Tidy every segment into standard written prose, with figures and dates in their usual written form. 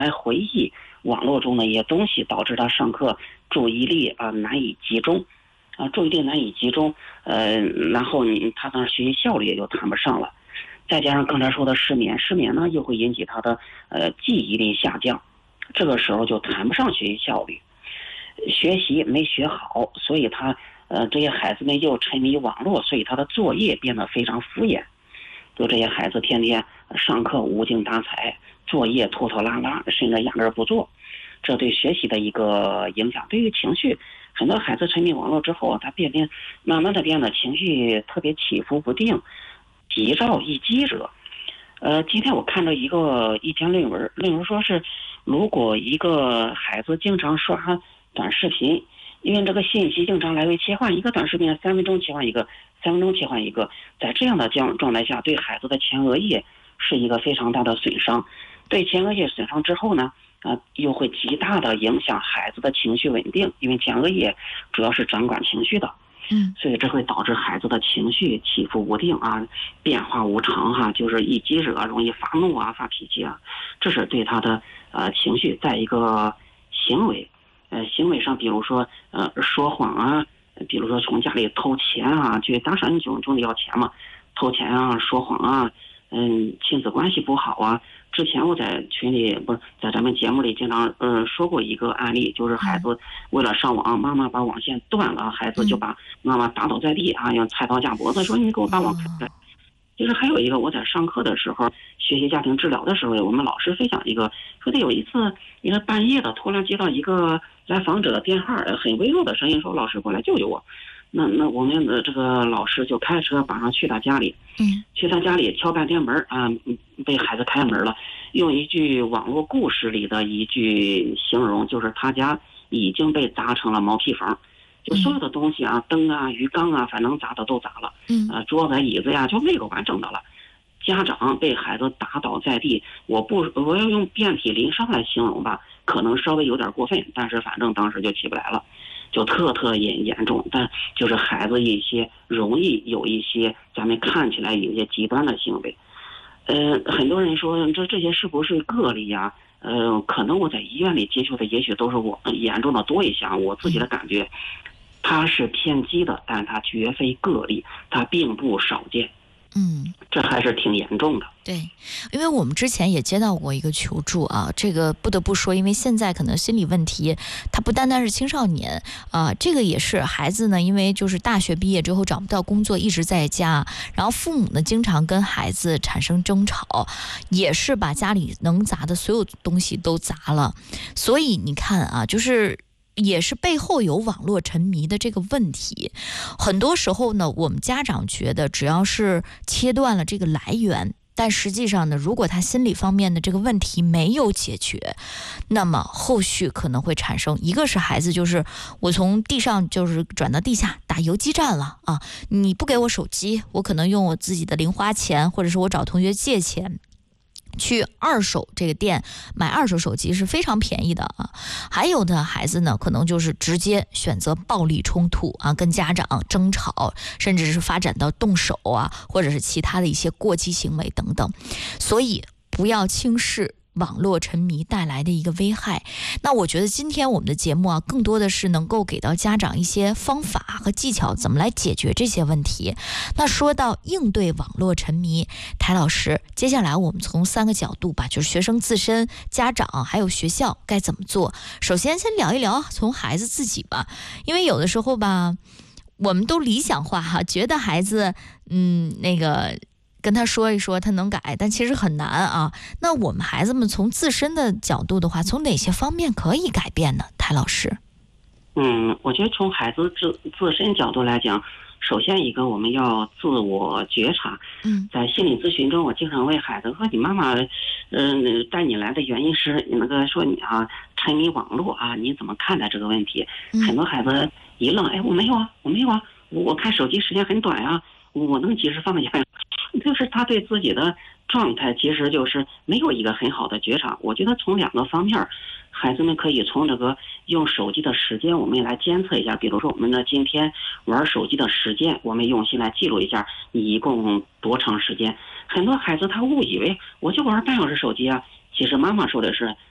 来回忆网络中的一些东西，导致他上课注意力难以集中，注意力难以集中，然后他的学习效率也就谈不上了。再加上刚才说的失眠呢又会引起他的记忆力下降，这个时候就谈不上学习效率，学习没学好，所以他这些孩子们又沉迷网络，所以他的作业变得非常敷衍。就这些孩子天天上课无精打采，作业拖拖拉拉，甚至压根不做，这对学习的一个影响。对于情绪，很多孩子沉迷网络之后，他慢慢的变得情绪特别起伏不定，急躁易激者。今天我看到一篇论文说是，如果一个孩子经常刷短视频，因为这个信息经常来回切换，一个短视频3分钟切换一个，3分钟切换一个，在这样的状态下，对孩子的前额叶是一个非常大的损伤。对前额叶损伤之后呢，又会极大的影响孩子的情绪稳定，因为前额叶主要是掌管情绪的。所以这会导致孩子的情绪起伏不定变化无常就是易激者，容易发怒发脾气这是对他的情绪。再一个行为上，比如说说谎比如说从家里偷钱就当然总得要钱嘛，偷钱说谎亲子关系不好之前我在群里不是在咱们节目里经常说过一个案例，就是孩子为了上网，妈妈把网线断了，孩子就把妈妈打倒在地用菜刀架脖子，说你给我把网开开。就是还有一个，我在上课的时候学习家庭治疗的时候，我们老师分享一个，说他有一次一个半夜的突然接到一个来访者的电话，很微弱的声音说老师过来救救我。那我们的这个老师就开车马上去他家里，去他家里敲半天门被孩子开门了，用一句网络故事里的一句形容，就是他家已经被砸成了毛坯房，就所有的东西灯鱼缸反正砸的都砸了，桌子椅子就没有完整的了。家长被孩子打倒在地，我要用遍体鳞伤来形容吧，可能稍微有点过分，但是反正当时就起不来了，就特严重。但就是孩子容易有一些咱们看起来有一些极端的行为。很多人说这些是不是个例可能我在医院里接触的也许都是我严重的多一些我自己的感觉它是偏激的，但它绝非个例，它并不少见。这还是挺严重的。 对，因为我们之前也接到过一个求助这个不得不说，因为现在可能心理问题它不单单是青少年这个也是孩子呢，因为就是大学毕业之后找不到工作，一直在家，然后父母呢经常跟孩子产生争吵，也是把家里能砸的所有东西都砸了。所以你看就是也是背后有网络沉迷的这个问题。很多时候呢，我们家长觉得只要是切断了这个来源，但实际上呢，如果他心理方面的这个问题没有解决，那么后续可能会产生一个是孩子就是我从地上就是转到地下打游击战了你不给我手机，我可能用我自己的零花钱，或者是我找同学借钱去二手这个店买二手手机是非常便宜的还有的孩子呢，可能就是直接选择暴力冲突跟家长争吵，甚至是发展到动手或者是其他的一些过激行为等等。所以不要轻视网络沉迷带来的一个危害。那我觉得今天我们的节目更多的是能够给到家长一些方法和技巧，怎么来解决这些问题。那说到应对网络沉迷，台老师，接下来我们从3个角度吧，就是学生自身、家长还有学校该怎么做。首先聊一聊从孩子自己吧，因为有的时候吧，我们都理想化觉得孩子那个跟他说一说他能改，但其实很难那我们孩子们从自身的角度的话，从哪些方面可以改变呢？台老师。 我觉得从孩子自身角度来讲，首先一个我们要自我觉察。在心理咨询中，我经常问孩子说，你妈妈带你来的原因是那个说你沉迷网络你怎么看待这个问题？很多孩子一愣，我没有我看手机时间很短我能及时放下。就是他对自己的状态其实就是没有一个很好的觉察。我觉得从2个方面，孩子们可以从这个用手机的时间我们来监测一下，比如说我们的今天玩手机的时间，我们用心来记录一下你一共多长时间。很多孩子他误以为我就玩半小时手机其实妈妈说的是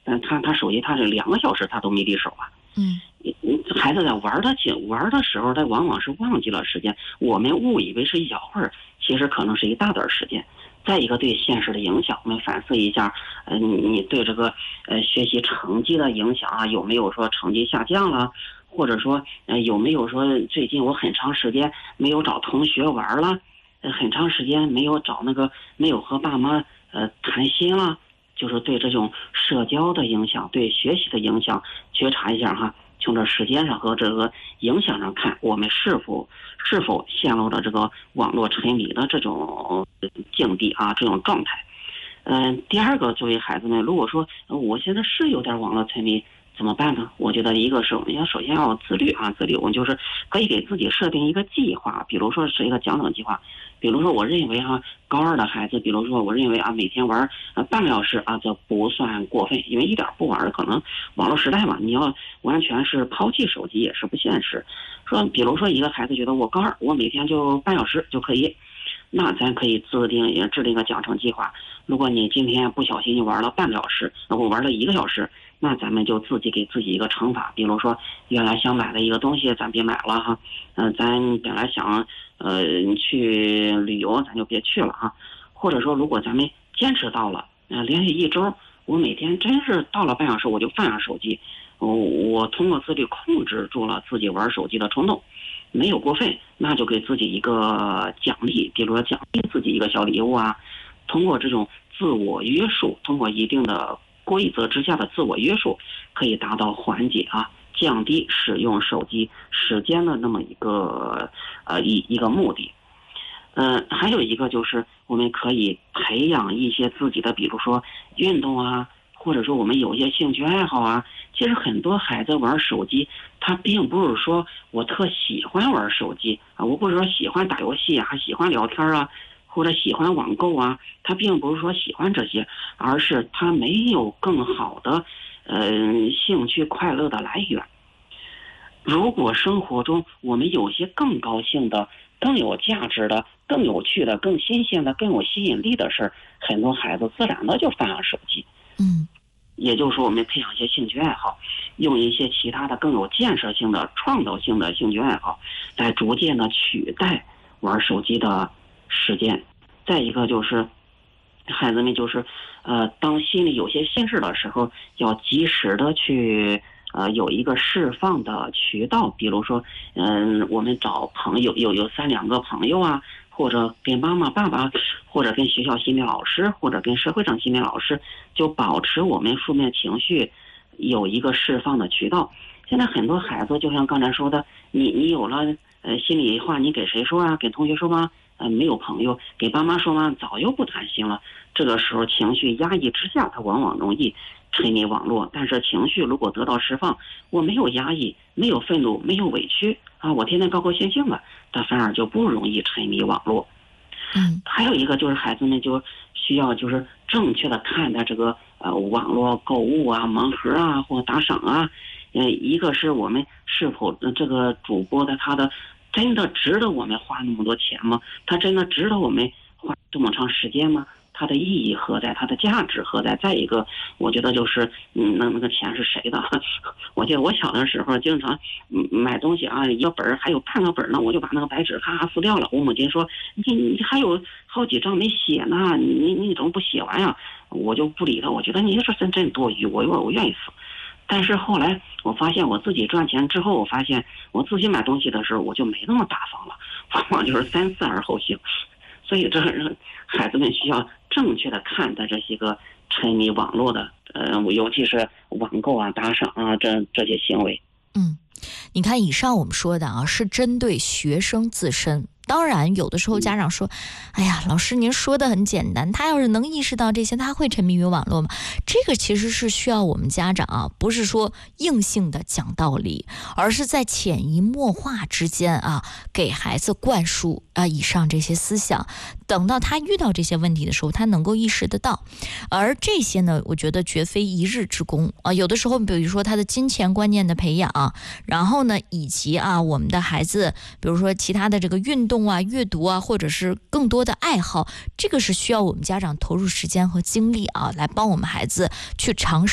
但他手机他这2个小时他都没离手啊。孩子在玩的时候，他往往是忘记了时间，我们误以为是一小会儿，其实可能是一大段时间。再一个对现实的影响，我们反思一下，你对这个学习成绩的影响啊，有没有说成绩下降了，或者说有没有说最近我很长时间没有找同学玩了，很长时间没有和爸妈谈心了，就是对这种社交的影响，对学习的影响觉察一下哈。从这时间上和这个影响上看，我们是否陷入了这个网络沉迷的这种境地啊，这种状态。第二个，作为孩子们，如果说我现在是有点网络沉迷，怎么办呢？我觉得一个是我们首先要自律啊，自律。我们就是可以给自己设定一个计划，比如说是一个奖惩计划。比如说，我认为高2的孩子，比如说我认为每天玩半个小时这不算过分，因为一点不玩，可能网络时代嘛，你要完全是抛弃手机也是不现实。说，比如说一个孩子觉得我高2，我每天就半小时就可以。那咱可以制定一个奖惩计划。如果你今天不小心你玩了半个小时，我玩了1个小时，那咱们就自己给自己一个惩罚。比如说原来想买的一个东西咱别买了哈，咱本来想去旅游咱就别去了哈。或者说如果咱们坚持到了连续1周，我每天真是到了半小时我就放下手机，我通过自律控制住了自己玩手机的冲动，没有过分，那就给自己一个奖励，比如说奖励自己一个小礼物啊。通过这种自我约束，通过一定的规则之下的自我约束，可以达到缓解降低使用手机时间的那么一个目的。还有一个就是我们可以培养一些自己的，比如说运动啊，或者说我们有一些兴趣爱好啊。其实很多孩子玩手机，他并不是说我特喜欢玩手机我不是说喜欢打游戏还喜欢聊天或者喜欢网购他并不是说喜欢这些，而是他没有更好的兴趣快乐的来源。如果生活中我们有些更高兴的、更有价值的、更有趣的、更新鲜的、更有吸引力的事儿，很多孩子自然的就放下手机。也就是说我们培养一些兴趣爱好，用一些其他的更有建设性的、创造性的兴趣爱好，来逐渐的取代玩手机的时间。再一个就是孩子们就是当心里有些心事的时候，要及时的去有一个释放的渠道。比如说我们找朋友，有3、2个朋友或者跟妈妈爸爸，或者跟学校心理老师，或者跟社会上心理老师，就保持我们负面情绪有一个释放的渠道。现在很多孩子就像刚才说的，你有了心里话，你给谁说给同学说吗？没有朋友，给爸妈说吗？早又不谈心了。这个时候情绪压抑之下，他往往容易沉迷网络。但是情绪如果得到释放，我没有压抑，没有愤怒，没有委屈我天天高高兴兴的，他反而就不容易沉迷网络。还有一个就是孩子们就需要就是正确的看待这个网络购物盲盒或打赏一个是我们是否这个主播的他的真的值得我们花那么多钱吗？他真的值得我们花这么长时间吗？它的意义何在？它的价值何在？再一个，我觉得就是那个钱是谁的？我记得我小的时候经常买东西一个本还有半个本呢，我就把那个白纸撕掉了。我母亲说：“你还有好几张没写呢，你怎么不写完呀？”我就不理他，我觉得你这真多余，我愿意死。但是后来我发现我自己赚钱之后，我发现我自己买东西的时候我就没那么大方了，往往就是3思而后行。所以这孩子们需要正确的看待这些个沉迷网络的尤其是网购打赏这些行为。 你看以上我们说的是针对学生自身。当然有的时候家长说哎呀老师您说的很简单，他要是能意识到这些他会沉迷于网络吗？这个其实是需要我们家长不是说硬性的讲道理，而是在潜移默化之间给孩子灌输以上这些思想，等到他遇到这些问题的时候他能够意识得到。而这些呢我觉得绝非一日之功有的时候比如说他的金钱观念的培养然后呢以及我们的孩子比如说其他的这个运动阅读或者是更多的爱好，这个是需要我们家长投入时间和精力来帮我们孩子去尝试，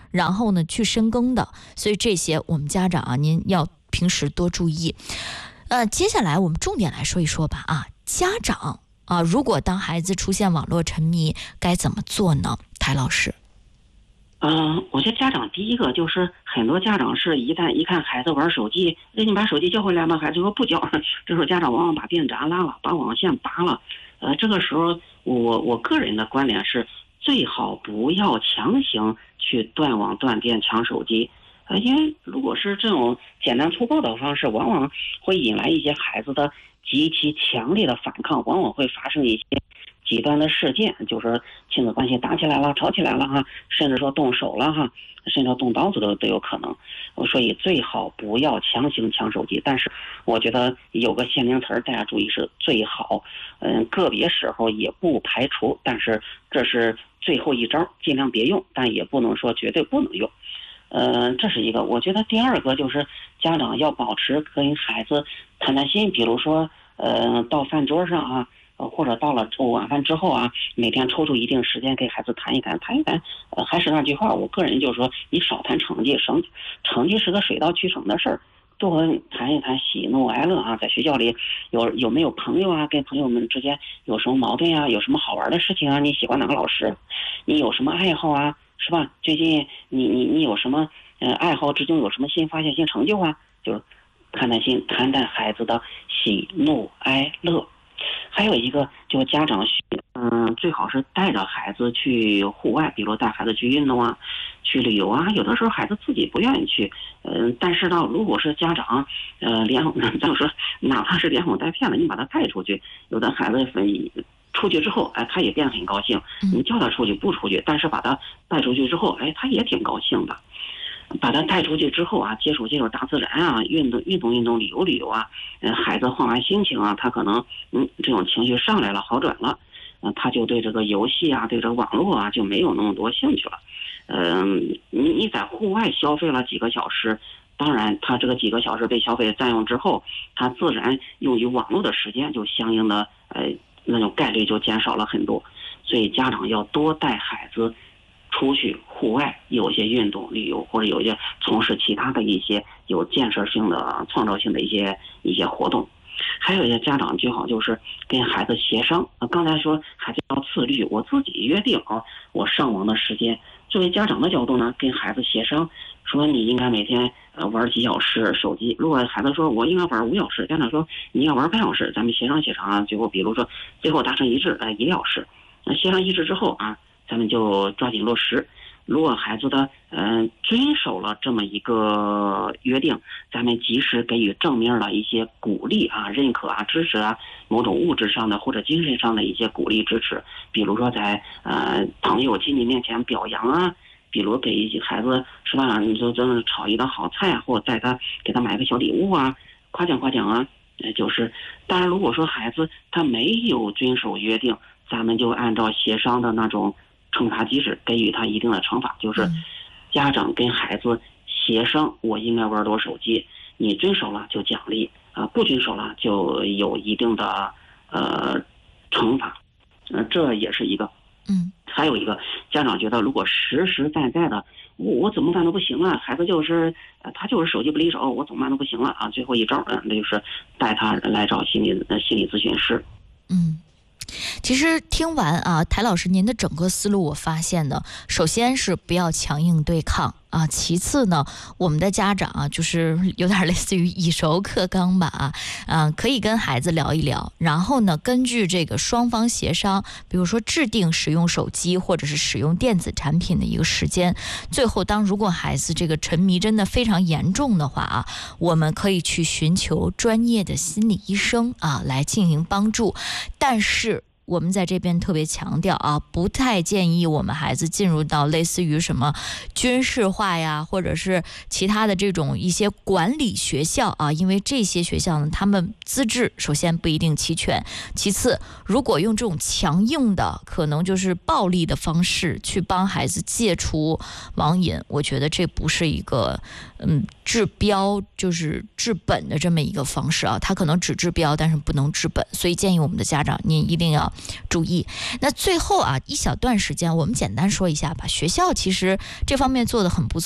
然后呢去深耕的。所以这些我们家长啊，您要平时多注意。接下来我们重点来说一说吧啊，家长啊，如果当孩子出现网络沉迷，该怎么做呢？台老师。 我觉得家长第一个就是很多家长是一旦一看孩子玩手机，你把手机交回来吧，孩子说不交，这时候家长往往把电闸拉了，把网线拔了。这个时候我个人的观点是，最好不要强行去断网断电抢手机。因为如果是这种简单粗暴的方式，往往会引来一些孩子的极其强烈的反抗，往往会发生一些极端的事件，就是亲子关系打起来了、吵起来了哈，甚至说动手了哈，甚至动刀子都有可能。所以最好不要强行抢手机，但是我觉得有个限定词儿，大家注意是最好。个别时候也不排除，但是这是最后一招，尽量别用，但也不能说绝对不能用。这是一个。我觉得第二个就是家长要保持跟孩子谈谈心，比如说到饭桌上啊，或者到了晚饭之后啊，每天抽出一定时间给孩子谈一谈。还是那句话，我个人就是说，你少谈成绩，成绩是个水到渠成的事儿，多谈一谈喜怒哀乐啊。在学校里有没有朋友啊？跟朋友们之间有什么矛盾啊？有什么好玩的事情啊？你喜欢哪个老师？你有什么爱好啊？是吧？最近你有什么爱好之中有什么新发现、新成就啊？就是谈谈孩子的喜怒哀乐。还有一个就是家长最好是带着孩子去户外，比如带孩子去运动啊，去旅游啊。有的时候孩子自己不愿意去，但是呢，如果是家长咱们说哪怕是连哄带骗的，你把他带出去，有的孩子出去之后，他也变得很高兴。你叫他出去不出去，但是把他带出去之后，他也挺高兴的。把他带出去之后啊，接触大自然啊，运动，旅游啊，孩子换完心情啊，他可能这种情绪上来了，好转了，他就对这个游戏啊，对这个网络啊，就没有那么多兴趣了。你在户外消费了几个小时，当然他这个几个小时被消费占用之后，他自然用于网络的时间就相应的那种概率就减少了很多。所以家长要多带孩子出去户外，有些运动旅游，或者有些从事其他的一些有建设性的创造性的一些活动。还有一些家长最好就是跟孩子协商，刚才说孩子要自律，我自己约定我上网的时间。作为家长的角度呢，跟孩子协商，说你应该每天玩几小时手机。如果孩子说我应该玩5小时，家长说你要玩半小时，咱们协商啊，最后比如说最后达成一致，1小时。协商一致之后啊，咱们就抓紧落实。如果孩子的遵守了这么一个约定，咱们及时给予正面的一些鼓励啊、认可啊、支持啊，某种物质上的或者精神上的一些鼓励支持。比如说在朋友亲戚面前表扬啊，比如给一些孩子是吧，你就真的炒一道好菜，或者给他买个小礼物啊，夸奖啊。就是当然如果说孩子他没有遵守约定，咱们就按照协商的那种惩罚机制给予他一定的惩罚，就是家长跟孩子协商，我应该玩多手机，你遵守了就奖励不遵守了就有一定的惩罚。这也是一个。还有一个家长觉得如果实实在在的我怎么办都不行啊，孩子就是他就是手机不离手，我怎么办都不行了啊，最后一招那就是带他来找心理咨询师。 其实听完啊，台老师您的整个思路，我发现呢，首先是不要强硬对抗啊，其次呢，我们的家长啊，就是有点类似于以熟克刚吧可以跟孩子聊一聊，然后呢，根据这个双方协商，比如说制定使用手机或者是使用电子产品的一个时间。最后，如果孩子这个沉迷真的非常严重的话我们可以去寻求专业的心理医生来进行帮助。但是我们在这边特别强调不太建议我们孩子进入到类似于什么军事化呀，或者是其他的这种一些管理学校因为这些学校呢，他们资质首先不一定齐全，其次如果用这种强硬的可能就是暴力的方式去帮孩子戒除网瘾，我觉得这不是一个治标就是治本的这么一个方式它可能只治标但是不能治本。所以建议我们的家长您一定要注意。那最后啊，一小段时间我们简单说一下吧。学校其实这方面做得很不错。